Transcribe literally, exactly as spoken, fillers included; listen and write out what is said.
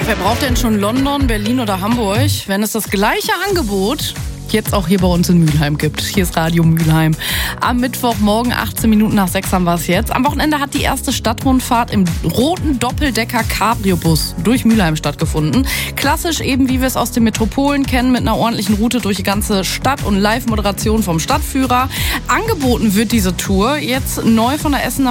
Wer braucht denn schon London, Berlin oder Hamburg, wenn es das gleiche Angebot jetzt auch hier bei uns in Mülheim gibt? Hier ist Radio Mülheim. Am Mittwochmorgen, achtzehn Minuten nach sechs haben wir es jetzt. Am Wochenende hat die erste Stadtrundfahrt im roten Doppeldecker-Cabrio-Bus durch Mülheim stattgefunden. Klassisch eben, wie wir es aus den Metropolen kennen, mit einer ordentlichen Route durch die ganze Stadt und Live-Moderation vom Stadtführer. Angeboten wird diese Tour jetzt neu von der Essener